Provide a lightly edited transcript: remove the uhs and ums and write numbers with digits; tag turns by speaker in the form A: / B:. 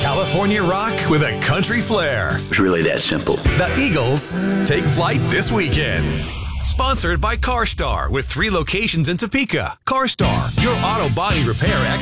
A: California rock with a country flair.
B: It's really that simple.
A: The Eagles take flight this weekend. Sponsored by CarStar with 3 locations in Topeka. CarStar, your auto body repair experts.